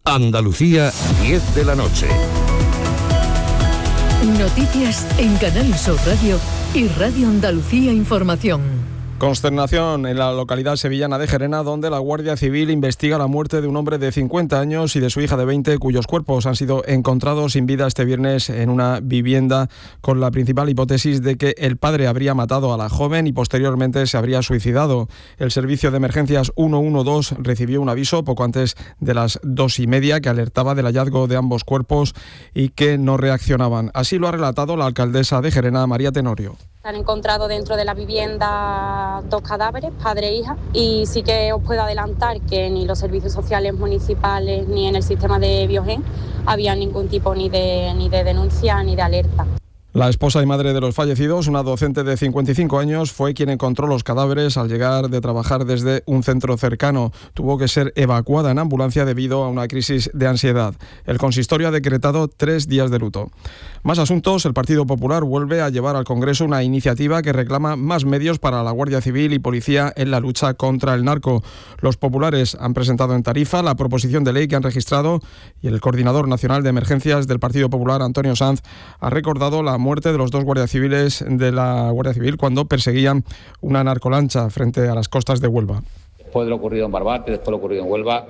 Andalucía, 10 de la noche. Noticias en Canal Sur Radio y Radio Andalucía Información. Consternación en la localidad sevillana de Gerena, donde la Guardia Civil investiga la muerte de un hombre de 50 años y de su hija de 20, cuyos cuerpos han sido encontrados sin vida este viernes en una vivienda, con la principal hipótesis de que el padre habría matado a la joven y posteriormente se habría suicidado. El servicio de emergencias 112 recibió un aviso poco antes de las 2:30 que alertaba del hallazgo de ambos cuerpos y que no reaccionaban. Así lo ha relatado la alcaldesa de Gerena, María Tenorio. Se han encontrado dentro de la vivienda 2 cadáveres, padre e hija, y sí que os puedo adelantar que ni los servicios sociales municipales ni en el sistema de Biogen había ningún tipo ni de denuncia ni de alerta. La esposa y madre de los fallecidos, una docente de 55 años, fue quien encontró los cadáveres al llegar de trabajar desde un centro cercano. Tuvo que ser evacuada en ambulancia debido a una crisis de ansiedad. El consistorio ha decretado 3 días de luto. Más asuntos. El Partido Popular vuelve a llevar al Congreso una iniciativa que reclama más medios para la Guardia Civil y Policía en la lucha contra el narco. Los populares han presentado en Tarifa la proposición de ley que han registrado y el coordinador nacional de emergencias del Partido Popular, Antonio Sanz, ha recordado la muerte de los 2 guardias civiles de la Guardia Civil cuando perseguían una narcolancha frente a las costas de Huelva. Después de lo ocurrido en Barbate, después de lo ocurrido en Huelva,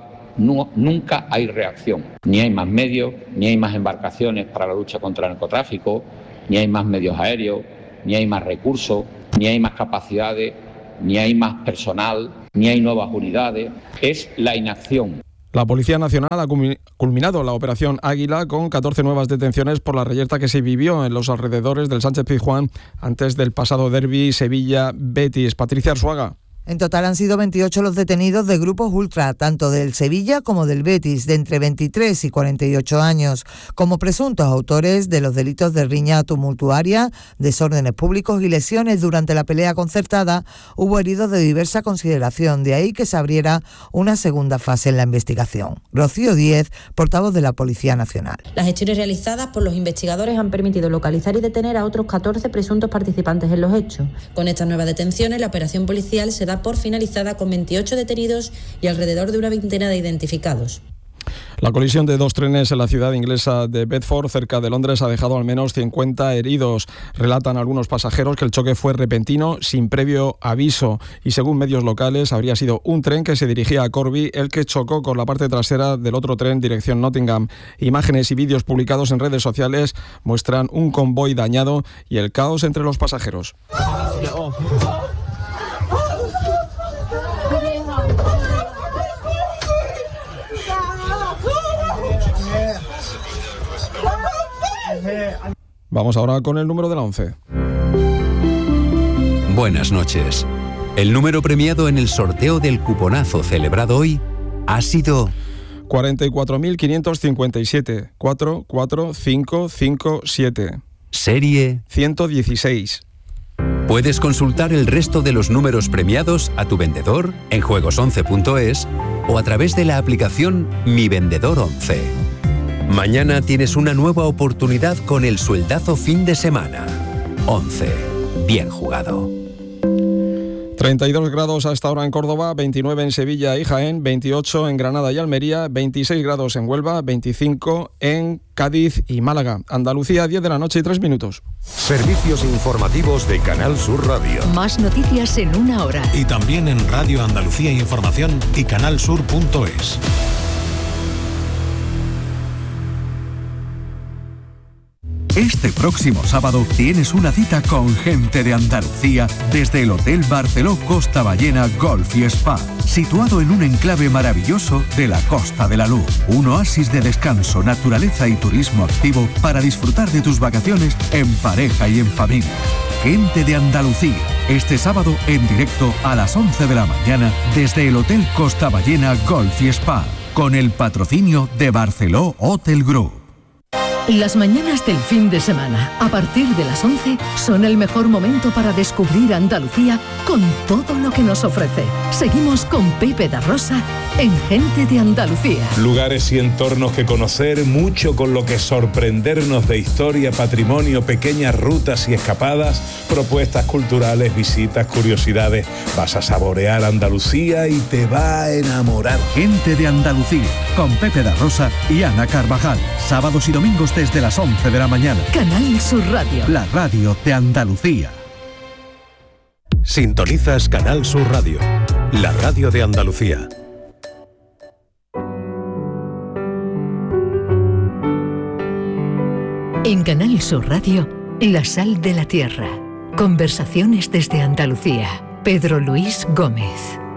nunca hay reacción. Ni hay más medios, ni hay más embarcaciones para la lucha contra el narcotráfico, ni hay más medios aéreos, ni hay más recursos, ni hay más capacidades, ni hay más personal, ni hay nuevas unidades. Es la inacción. La Policía Nacional ha culminado la operación Águila con 14 nuevas detenciones por la reyerta que se vivió en los alrededores del Sánchez-Pizjuán antes del pasado derbi Sevilla-Betis. Patricia Arzuaga. En total han sido 28 los detenidos de grupos ultra, tanto del Sevilla como del Betis, de entre 23 y 48 años, como presuntos autores de los delitos de riña tumultuaria, desórdenes públicos y lesiones durante la pelea concertada. Hubo heridos de diversa consideración, de ahí que se abriera una segunda fase en la investigación. Rocío Díez, portavoz de la Policía Nacional. Las gestiones realizadas por los investigadores han permitido localizar y detener a otros 14 presuntos participantes en los hechos. Con estas nuevas detenciones, la operación policial se da por finalizada con 28 detenidos y alrededor de una veintena de identificados. La colisión de 2 trenes en la ciudad inglesa de Bedford, cerca de Londres, ha dejado al menos 50 heridos. Relatan algunos pasajeros que el choque fue repentino, sin previo aviso, y según medios locales habría sido un tren que se dirigía a Corby el que chocó con la parte trasera del otro tren dirección Nottingham. Imágenes y vídeos publicados en redes sociales muestran un convoy dañado y el caos entre los pasajeros. Vamos ahora con el número de la 11. Buenas noches. El número premiado en el sorteo del cuponazo celebrado hoy ha sido 44.557 44557. Serie 116. Puedes consultar el resto de los números premiados a tu vendedor en juegos11.es o a través de la aplicación Mi Vendedor 11. Mañana tienes una nueva oportunidad con el sueldazo fin de semana. 11. Bien jugado. 32 grados a esta hora en Córdoba, 29 en Sevilla y Jaén, 28 en Granada y Almería, 26 grados en Huelva, 25 en Cádiz y Málaga. Andalucía, 10 de la noche y 3 minutos. Servicios informativos de Canal Sur Radio. Más noticias en una hora. Y también en Radio Andalucía Información y canalsur.es. Este próximo sábado tienes una cita con gente de Andalucía desde el Hotel Barceló Costa Ballena Golf y Spa, situado en un enclave maravilloso de la Costa de la Luz. Un oasis de descanso, naturaleza y turismo activo para disfrutar de tus vacaciones en pareja y en familia. Gente de Andalucía, este sábado en directo a las 11 de la mañana desde el Hotel Costa Ballena Golf y Spa, con el patrocinio de Barceló Hotel Group. Las mañanas del fin de semana, a partir de las 11, son el mejor momento para descubrir Andalucía con todo lo que nos ofrece. Seguimos con Pepe da Rosa en Gente de Andalucía. Lugares y entornos que conocer, mucho con lo que sorprendernos de historia, patrimonio, pequeñas rutas y escapadas, propuestas culturales, visitas, curiosidades. Vas a saborear Andalucía y te va a enamorar. Gente de Andalucía, con Pepe da Rosa y Ana Carvajal. Sábados y domingos desde las 11 de la mañana. Canal Sur Radio. La radio de Andalucía. Sintonizas Canal Sur Radio, la radio de Andalucía. En Canal Sur Radio, La Sal de la Tierra. Conversaciones desde Andalucía. Pedro Luis Gómez.